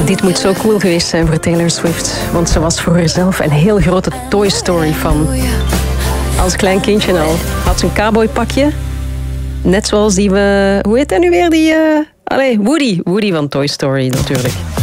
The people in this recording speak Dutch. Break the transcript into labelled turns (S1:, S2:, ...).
S1: Dit moet zo cool geweest zijn voor Taylor Swift. Want ze was voor haarzelf een heel grote Toy Story fan. Als klein kindje al. Had ze een cowboypakje. Net zoals die we... Hoe heet hij nu weer? Woody. Woody van Toy Story natuurlijk.